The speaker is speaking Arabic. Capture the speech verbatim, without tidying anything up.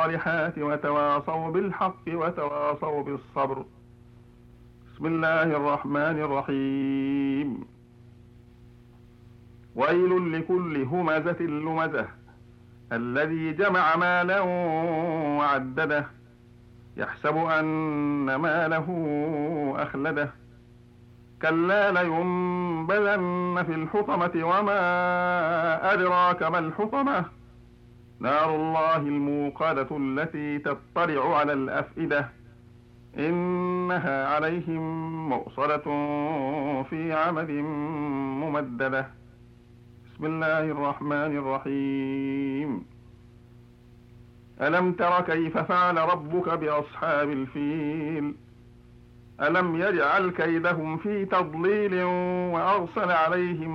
الصالحات وتواصوا بالحق وتواصوا بالصبر. بسم الله الرحمن الرحيم. ويل لكل همزة لمزة الذي جمع مالا وعدده يحسب أن ماله أخلده كلا لينبذن في الحطمة وما أدراك ما الحطمة نار الله الموقدة التي تطلع على الأفئدة إنها عليهم مؤصدة في عمد ممددة. بسم الله الرحمن الرحيم. ألم تر كيف فعل ربك بأصحاب الفيل ألم يجعل كيدهم في تضليل وأرسل عليهم